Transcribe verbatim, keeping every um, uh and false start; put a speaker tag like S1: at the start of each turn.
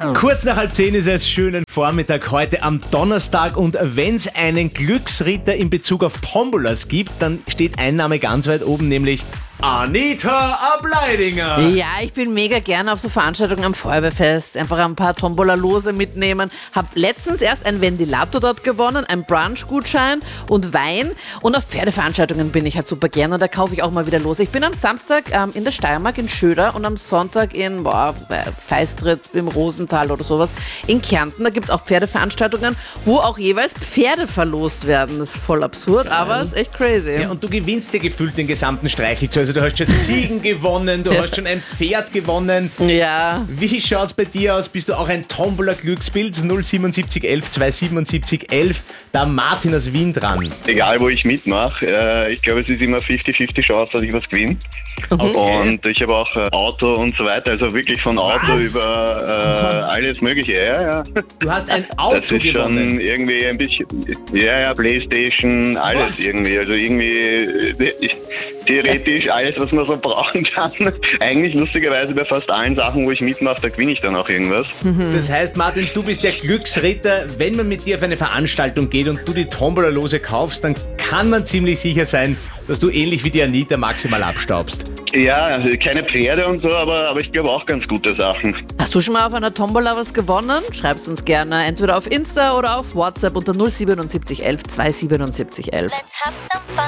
S1: Kurz nach halb zehn ist es, schönen Vormittag heute am Donnerstag, und wenn es einen Glücksritter in Bezug auf Tombolas gibt, dann steht ein Name ganz weit oben, nämlich Anita Ableidinger.
S2: Ja, ich bin mega gerne auf so Veranstaltungen am Feuerwehrfest. Einfach ein paar Tombola-Lose mitnehmen. Hab letztens erst ein Ventilator dort gewonnen, ein Brunch-Gutschein und Wein. Und auf Pferdeveranstaltungen bin ich halt super gerne, und da kaufe ich auch mal wieder Lose. Ich bin am Samstag ähm, in der Steiermark in Schöder und am Sonntag in boah, Feistritz im Rosental oder sowas in Kärnten. Da gibt es auch Pferdeveranstaltungen, wo auch jeweils Pferde verlost werden. Das ist voll absurd, aber ist echt crazy.
S1: Ja, und du gewinnst dir gefühlt den gesamten Streichelzoo. Also du hast schon Ziegen gewonnen, du hast schon ein Pferd gewonnen.
S2: Ja.
S1: Wie schaut's bei dir aus? Bist du auch ein Tombola-Glückspilz? null siebenundsiebzig elf zweihundertsiebenundsiebzig elf. Da Martin aus Wien dran.
S3: Egal, wo ich mitmache, äh, ich glaube, es ist immer fünfzig fünfzig Chance, dass ich was gewinne.
S1: Okay.
S3: Und ich habe auch äh, Auto und so weiter, also wirklich von Auto
S1: Was?
S3: über äh, alles Mögliche. Ja, ja.
S1: Du hast ein Auto
S3: Das ist
S1: gewonnen.
S3: schon irgendwie ein bisschen, ja, ja, Playstation, alles
S1: Was?
S3: irgendwie. Also irgendwie äh, theoretisch alles, was man so brauchen kann. Eigentlich lustigerweise bei fast allen Sachen, wo ich mitmache, da gewinne ich dann auch irgendwas.
S1: Das heißt, Martin, du bist der Glücksritter. Wenn man mit dir auf eine Veranstaltung geht und du die Tombola-Lose kaufst, dann kann man ziemlich sicher sein, dass du ähnlich wie die Anita maximal abstaubst.
S3: Ja, also keine Pferde und so, aber, aber ich glaube auch ganz gute Sachen.
S2: Hast du schon mal auf einer Tombola was gewonnen? Schreib's uns gerne entweder auf Insta oder auf WhatsApp unter null siebenundsiebzig elf zweihundertsiebenundsiebzig elf.
S4: Let's have some fun.